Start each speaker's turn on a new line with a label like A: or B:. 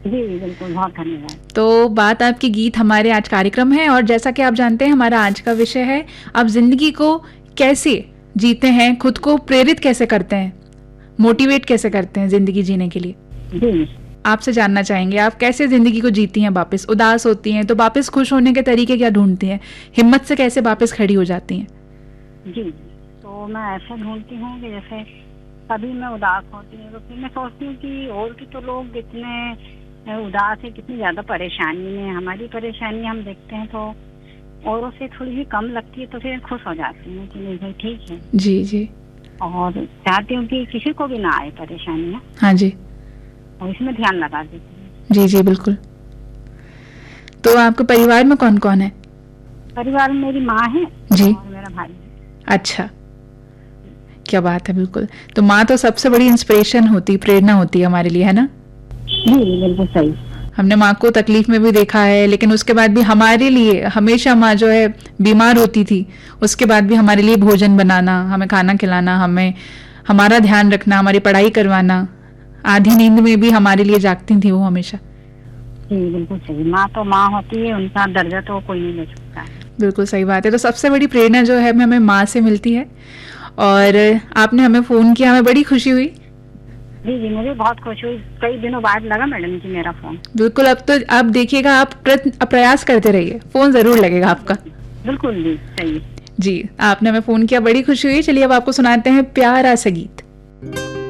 A: जी बिल्कुल, बहुत धन्यवाद।
B: तो बात आपकी गीत हमारे आज कार्यक्रम है, और जैसा कि आप जानते हैं हमारा आज का विषय है, आप जिंदगी को कैसे जीते हैं, खुद को प्रेरित कैसे करते हैं, मोटिवेट कैसे करते हैं जिंदगी जीने के लिए।
A: जी
B: आपसे जानना चाहेंगे आप कैसे जिंदगी को जीती हैं, वापस उदास होती हैं तो वापस खुश होने के तरीके क्या ढूंढती हैं, हिम्मत से कैसे वापस खड़ी हो जाती हैं।
A: जी। तो मैं ऐसा ढूंढती हूँ कि जैसे कभी मैं उदास होती हूँ तो फिर मैं सोचती हूँ कि और भी तो लोग इतने उदास है, कितनी ज्यादा परेशानी में, हमारी परेशानी हम देखते हैं तो औरों से थोड़ी सी कम लगती है, तो फिर खुश हो जाती हूँ कि नहीं भाई ठीक है।
B: जी जी।
A: और चाहती हूँ कि किसी को भी ना आए परेशानियाँ,
B: हाँ जी।
A: और इसमें ध्यान लगा देती हूँ।
B: जी जी बिल्कुल। तो आपके परिवार में कौन कौन है।
A: परिवार में मेरी माँ है
B: जी।
A: और मेरा भाई है।
B: अच्छा, क्या बात है, बिल्कुल। तो माँ तो सबसे बड़ी इंस्पिरेशन होती, प्रेरणा होती है हमारे लिए, है ना।
A: जी बिल्कुल सही।
B: हमने माँ को तकलीफ में भी देखा है, लेकिन उसके बाद भी हमारे लिए हमेशा माँ जो है बीमार होती थी, उसके बाद भी हमारे लिए भोजन बनाना, हमें खाना खिलाना, हमें हमारा ध्यान रखना, हमारी पढ़ाई करवाना, आधी नींद में भी हमारे लिए जागती थी वो हमेशा।
A: जी बिल्कुल सही, माँ तो माँ होती है, उनका दर्जा तो कोई नहीं ले सकता है।
B: बिल्कुल सही बात है। तो सबसे बड़ी प्रेरणा जो है हमें माँ से मिलती है। और आपने हमें फ़ोन किया, हमें बड़ी खुशी हुई।
A: जी जी, मुझे बहुत खुशी हुई, कई दिनों बाद लगा मैडम जी मेरा फोन।
B: बिल्कुल, अब तो आप देखिएगा, आप प्रयास करते रहिए, फ़ोन ज़रूर लगेगा आपका।
A: बिल्कुल जी सही।
B: जी, आपने हमें फ़ोन किया, बड़ी खुशी हुई। चलिए अब आपको सुनाते हैं प्यारा सा गीत।